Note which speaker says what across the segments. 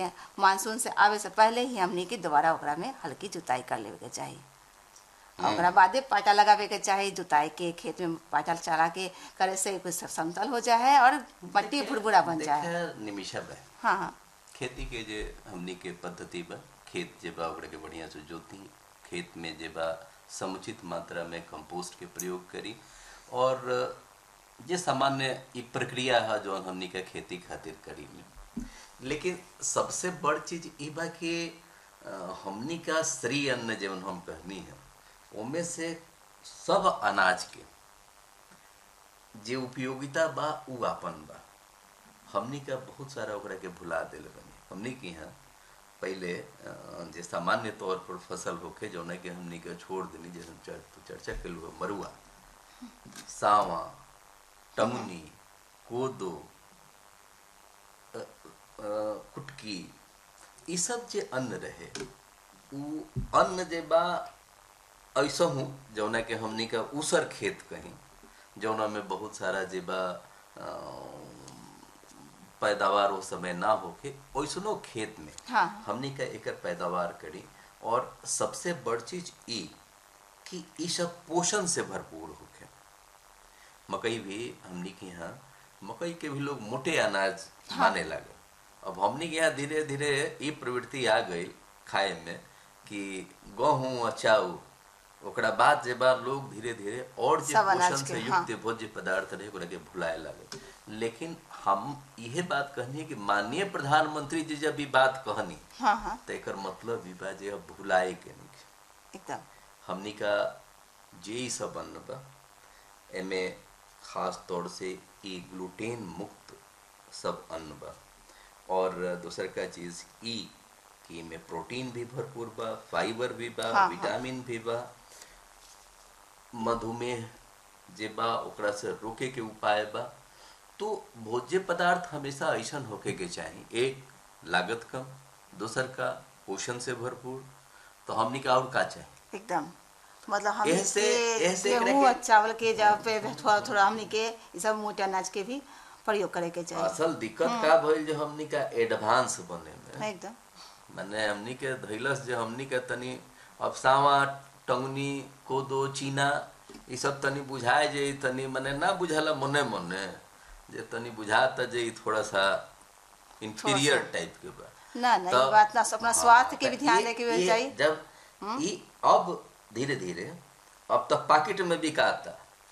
Speaker 1: Monsoon से आवे से पहले ही हमनी के दोबारा ओकरा में हल्की जुताई कर लेवे के चाहिए। ओकरा बादे पाटा लगावे के चाहिए। जुताई के खेत में पाटा चला के करे से कुछ समतल हो जाए और मट्टी भुरभुरा बन जाए।
Speaker 2: निमिषा बा
Speaker 1: हाँ
Speaker 2: खेती के जे हमनी के पद्धति बा, खेत जे बा ओकरा के बढ़िया से जोती, खेत में जे बा समुचित मात्रा में कंपोस्ट के प्रयोग करी और ये सामान्य ई प्रक्रिया है जो हमनी का खेती खातिर करी। लेकिन सबसे बड़ चीज ई बा कि हमनी का श्री अन्न जवन हम कहनी है उनमें से सब अनाज के जे उपयोगिता बा उ आपन बा। हमनी का बहुत सारा ओकरा के भुला देले बनी। हमनी के यहाँ पहले जे सामान्य तौर पर फसल होके जो के हमनी के छोड़ देनी, जैसे चर्चा कल मरुआ, सावा, टमुनी, कोदो, कुटकी, ये सब जे अन्न रहे उ अन्न जे बा ऐसा हूँ जौना के हमनी का ऊसर खेत कहीं जौना में बहुत सारा जे बा पैदावार उस समय ना होके वैसनो खेत में हमनी का एकर पैदावार करी। और सबसे बड़ चीज ई कि ई सब पोषण से भरपूर होके। मकई भी हमनी के यहाँ मकई के भी लोग मोटे अनाज माने लगे। अब हमनी के यहाँ धीरे धीरे ये प्रवृत्ति आ गई खाए में कि गेहूं और चाउ, ओकरा बाद जे बा लोग धीरे धीरे और जे पोषण से युक्त भोज्य पदार्थ रहे ओकरा के भुलाए लगे। लेकिन हम यह बात कहनी है कि माननीय प्रधानमंत्री जी जब ये बात कहनी तो एक मतलब बा जे भुलाए के नहीं।
Speaker 1: एकदम
Speaker 2: हमनी का जे सब अन्न बा एमे खास तौर से ई ग्लूटेन मुक्त सब अन्न बा। और दूसर का चीज ई कि में प्रोटीन भी भरपूर बा, फाइबर भी बा, विटामिन भी बा, मधुमेह जे बा ओकरा से रोके के उपाय बा। तो भोज्य पदार्थ हमेशा ऐसा होके के चाहिए, एक लागत कम, दूसर का पोषण से भरपूर। तो हमनी का और का चाहिए
Speaker 1: एकदम मतलब हम गेहूं चावल के जब पे थोड़ा थोड़ा हमनी के ये सब मोटे अनाज के भी प्रयोग करे के चाहिए।
Speaker 2: असल दिक्कत का भइल जो हमनी का एडवांस बने में
Speaker 1: एकदम
Speaker 2: माने हमनी के धैलस जो हमनी के तनी अब सावा, टंगनी, कोदो, चीना ये सब तनी बुझाए जे तनी मने ना बुझाला मने मने जे तनी बुझाता जे थोड़ा सा इंफीरियर टाइप के बा
Speaker 1: ना ना ये बात ना अपना स्वास्थ्य के भी ध्यान रखे चाहिए।
Speaker 2: जब ई अब धीरे धीरे अब तो पैकेट में बिकाता।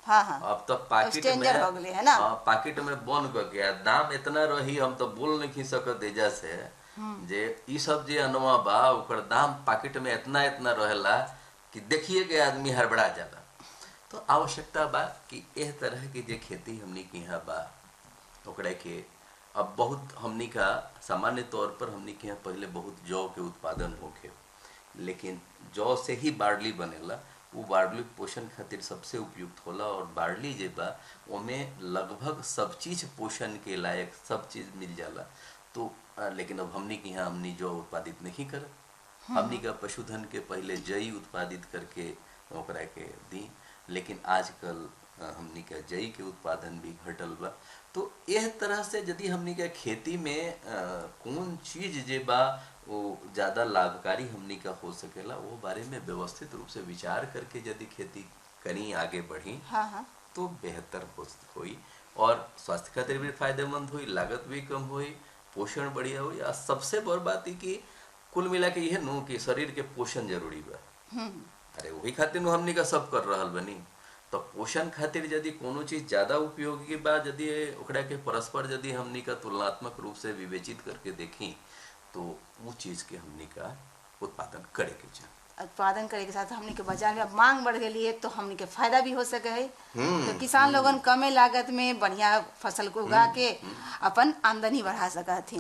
Speaker 2: अब तो पैकेट में
Speaker 1: हो गए है ना।
Speaker 2: पैकेट में बन गया, दाम इतना रही हम तो बोल नहीं सकत एजा से जे ई सब जे अनवा बा ओकर दाम पैकेट में इतना इतना रहेला कि देखिए के आदमी हड़बड़ा जाला। तो आवश्यकता बा कि एह तरह की जे खेती हमनी के यहाँ बा ओकरा के अब बहुत हमनी का सामान्य तौर पर हमनी के यहाँ पहले बहुत जौ के उत्पादन होके, लेकिन जौ से ही बार्ली बनेला। वो बार्ली पोषण खातिर सबसे उपयुक्त होला और बार्ली जे बा ओमें लगभग सब चीज पोषण के लायक सब चीज मिल जाला। तो लेकिन अब हमनी के यहाँ हमनी जौ उत्पादित नहीं कर, हमनी का पशुधन के पहले जई उत्पादित करके ओकरा के दी। लेकिन आजकल हमनी का जई के उत्पादन भी घटल बा। तो यह तरह से यदि हमनी का खेती में कौन चीज जे बा वो ज़्यादा लाभकारी हमनी का हो सकेला वो बारे में व्यवस्थित रूप से विचार करके यदि खेती करी आगे बढ़ी तो बेहतर होई और स्वास्थ्य खातिर भी फायदेमंद हुई, लागत भी कम हुई, पोषण बढ़िया हुई। और सबसे बड़ बात है कि कुल मिला के यह नो कि शरीर के पोषण जरूरी बा। अरे वही खातिर हमनी का सब कर रहल बनी। तो पोषण खातिर यदि कोनो चीज ज्यादा उपयोगी बा यदि ओकरा के परस्पर यदि हमनी का तुलनात्मक रूप से विवेचित करके देखी तो वो चीज के हमनी का उत्पादन करे के चाहिए।
Speaker 1: उत्पादन करे के साथ हमनी के बाजार में मांग बढ़ गई है तो हमनी के फायदा भी हो सके है। तो किसान लोगन कमे लागत में बढ़िया फसल को उगा के अपन आमदनी बढ़ा सकथिन।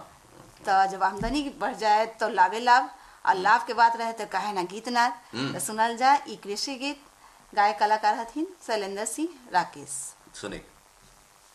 Speaker 1: तो जब आमदनी बढ़ जाए तो लाभे लाभ, और लाभ के बात रहे तो कहे ना गीत नाद तो सुनल जाए। ई कृषि गीत गायक कलाकार हथिन शैलेंद्र सिंह राकेश।
Speaker 2: सुने